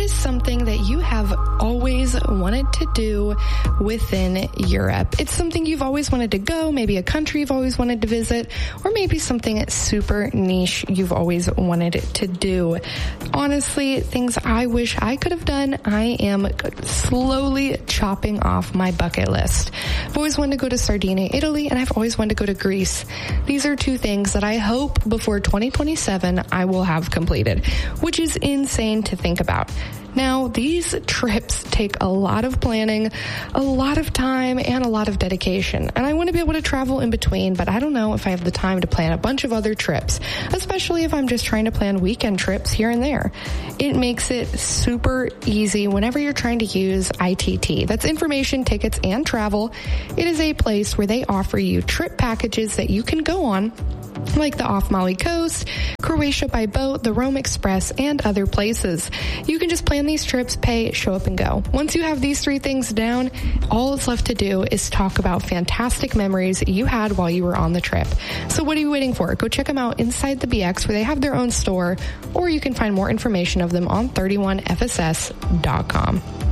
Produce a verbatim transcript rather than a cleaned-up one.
is something that you have always wanted to do within Europe? It's something you've always wanted to go, maybe a country you've always wanted to visit, or maybe something super niche you've always wanted to do. Honestly, things I wish I could have done, I am slowly chopping off my bucket list. I've always wanted to go to Sardinia, Italy, and I've always wanted to go to Greece. These are two things that I hope before twenty twenty-seven I will have completed, which is insane to think about. Now, these trips take a lot of planning, a lot of time, and a lot of dedication. And I want to be able to travel in between, but I don't know if I have the time to plan a bunch of other trips, especially if I'm just trying to plan weekend trips here and there. It makes it super easy whenever you're trying to use I T T. That's Information, Tickets, and Travel. It is a place where they offer you trip packages that you can go on, like the Off Mali Coast, Croatia by boat, the Rome Express, and other places. You can just plan these trips, pay, show up, and go. Once you have these three things down, all that's left to do is talk about fantastic memories you had while you were on the trip. So what are you waiting for? Go check them out inside the B X, where they have their own store, or you can find more information of them on thirty-one F S S dot com.